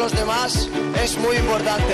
Los demás es muy importante.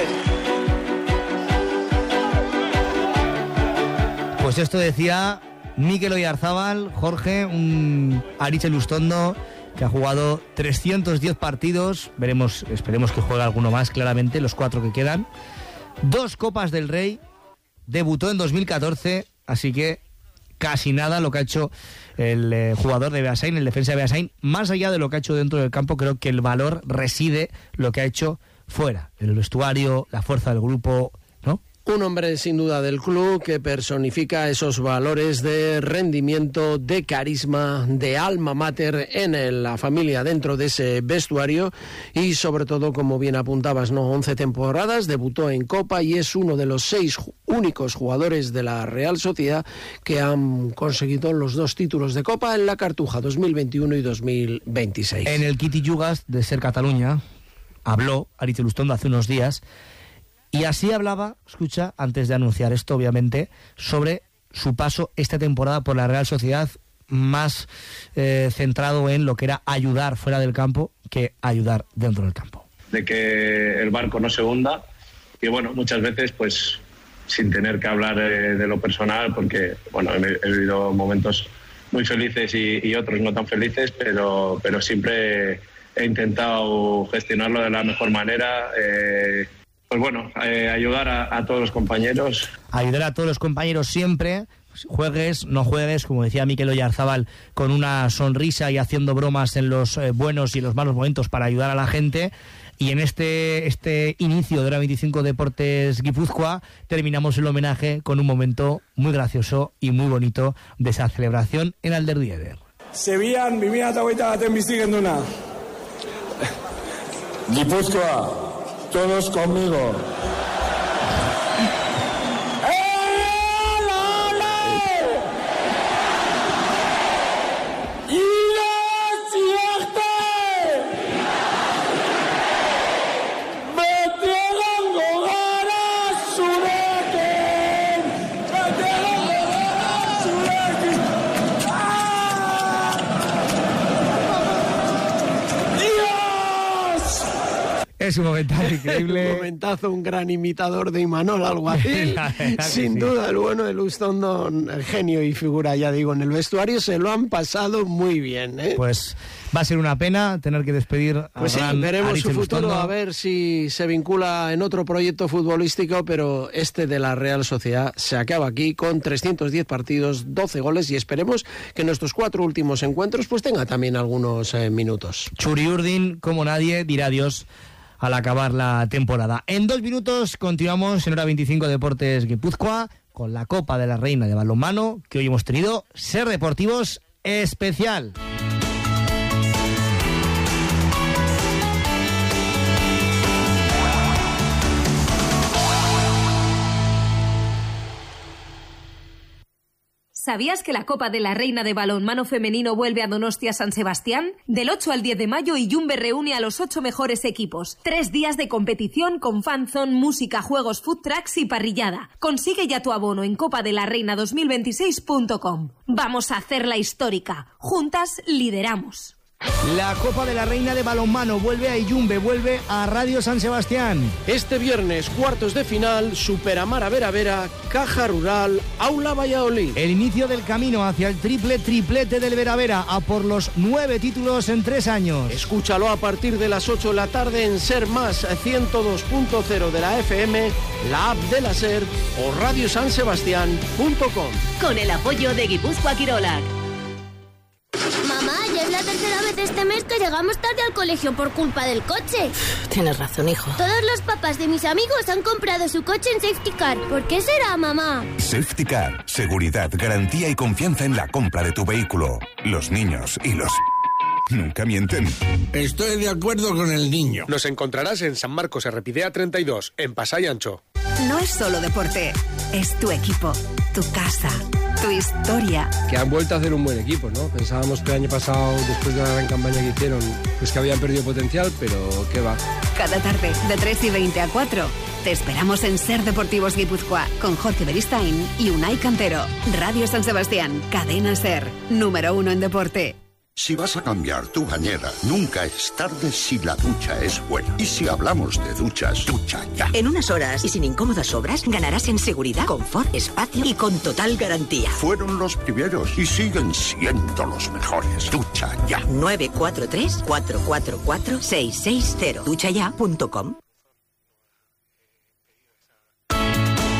Pues esto decía Mikel Oyarzábal, Jorge, un Aritz Lustondo que ha jugado 310 partidos, esperemos que juegue alguno más, claramente, los 4 que quedan. 2 Copas del Rey, debutó en 2014, así que casi nada lo que ha hecho el jugador de Beasain, el defensa de Beasain. Más allá de lo que ha hecho dentro del campo, creo que el valor reside lo que ha hecho fuera, el vestuario, la fuerza del grupo, ¿no? Un hombre sin duda del club que personifica esos valores de rendimiento, de carisma, de alma mater en la familia dentro de ese vestuario y sobre todo, como bien apuntabas, 11 temporadas, debutó en Copa y es uno de los 6 únicos jugadores de la Real Sociedad que han conseguido los 2 títulos de Copa en la Cartuja 2021 y 2026. En el Kitty Yugas de Ser Cataluña habló Aritz Lustondo hace unos días. Y así hablaba, escucha, antes de anunciar esto, obviamente, sobre su paso esta temporada por la Real Sociedad, más centrado en lo que era ayudar fuera del campo que ayudar dentro del campo. De que el barco no se hunda y bueno, muchas veces pues sin tener que hablar de lo personal, porque bueno, he vivido momentos muy felices y otros no tan felices, pero siempre he intentado gestionarlo de la mejor manera. Pues bueno, ayudar a todos los compañeros. Ayudar a todos los compañeros siempre, juegues, no juegues, como decía Mikel Oyarzábal, con una sonrisa y haciendo bromas en los buenos y los malos momentos para ayudar a la gente. Y en este inicio de la 25 Deportes Guipúzcoa terminamos el homenaje con un momento muy gracioso y muy bonito de esa celebración en Alderdieder. Sevillan, 2008 baten bizi genduna. Guipúzcoa. Todos conmigo. Es un momentazo increíble. Un momentazo, un gran imitador de Imanol Alguacil. Sin duda, el bueno de Lustondo, genio y figura, ya digo, en el vestuario se lo han pasado muy bien, ¿eh? Pues va a ser una pena tener que despedir a pues sí, veremos Aritz su futuro, Lustondo. A ver si se vincula en otro proyecto futbolístico, pero este de la Real Sociedad se acaba aquí con 310 partidos, 12 goles y esperemos que en nuestros 4 últimos encuentros pues tenga también algunos minutos. Txuri Urdin, como nadie, dirá adiós al acabar la temporada. En 2 minutos continuamos en Hora 25 Deportes Guipúzcoa con la Copa de la Reina de Balonmano que hoy hemos tenido Ser Deportivos especial. ¿Sabías que la Copa de la Reina de Balonmano Femenino vuelve a Donostia San Sebastián? Del 8 al 10 de mayo, Iyumbe reúne a los 8 mejores equipos. 3 días de competición con fanzone, música, juegos, food trucks y parrillada. Consigue ya tu abono en copadelarreina2026.com. Vamos a hacerla histórica. Juntas lideramos. La Copa de la Reina de Balonmano vuelve a Iyumbe, vuelve a Radio San Sebastián. Este viernes, cuartos de final, Superamara Vera Vera, Caja Rural, Aula Valladolid. El inicio del camino hacia el triplete del Vera Vera, a por los 9 títulos en 3 años. Escúchalo a partir de las 8 de la tarde en Ser Más 102.0 de la FM, la app de la Ser o radiosansebastián.com. Con el apoyo de Guipúzcoa Quirolac. Mamá, ya es la tercera vez este mes que llegamos tarde al colegio por culpa del coche. Tienes razón, hijo. Todos los papás de mis amigos han comprado su coche en Safety Car. ¿Por qué será, mamá? Safety Car. Seguridad, garantía y confianza en la compra de tu vehículo. Los niños y los... nunca mienten. Estoy de acuerdo con el niño. Nos encontrarás en San Marcos Errepidea 32, en Pasay Ancho. No es solo deporte, es tu equipo, tu casa, tu historia. Que han vuelto a hacer un buen equipo, ¿no? Pensábamos que el año pasado, después de la gran campaña que hicieron, pues que habían perdido potencial, pero qué va. Cada tarde, de 3:20 a 4, te esperamos en Ser Deportivos Guipúzcoa, con Jorge Beristain y Unai Cantero. Radio San Sebastián, cadena Ser, número 1 en deporte. Si vas a cambiar tu bañera, nunca es tarde si la ducha es buena. Y si hablamos de duchas, ducha ya. En unas horas y sin incómodas obras, ganarás en seguridad, confort, espacio y con total garantía. Fueron los primeros y siguen siendo los mejores. Ducha ya. 943-444-660. Duchaya.com.